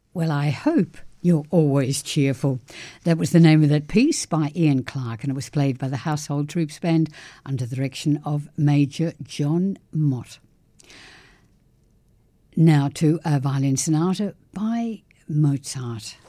Well, I hope you're always cheerful. That was the name of that piece by Ian Clark, and it was played by the Household Troops Band under the direction of Major John Mott. Now to a violin sonata by Mozart.